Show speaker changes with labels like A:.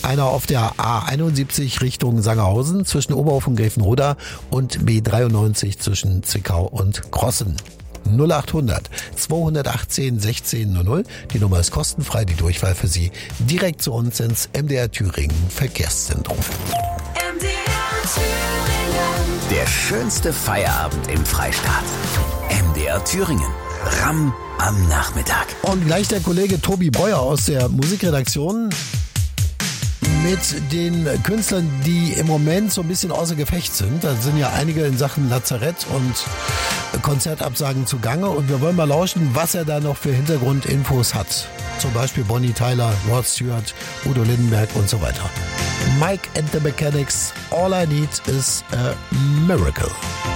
A: Einer auf der A71 Richtung Sangerhausen zwischen Oberhof und Gräfenroda und B93 zwischen Zwickau und Krossen. 0800 218 1600. Die Nummer ist kostenfrei, die Durchwahl für Sie direkt zu uns ins MDR Thüringen Verkehrszentrum.
B: MDR Thüringen.
C: Der schönste Feierabend im Freistaat. MDR Thüringen. Ram am Nachmittag.
A: Und gleich der Kollege Tobi Breuer aus der Musikredaktion mit den Künstlern, die im Moment so ein bisschen außer Gefecht sind. Da sind ja einige in Sachen Lazarett und Konzertabsagen zugange. Und wir wollen mal lauschen, was er da noch für Hintergrundinfos hat. Zum Beispiel Bonnie Tyler, Rod Stewart, Udo Lindenberg und so weiter. Mike and the Mechanics, All I Need is a Miracle.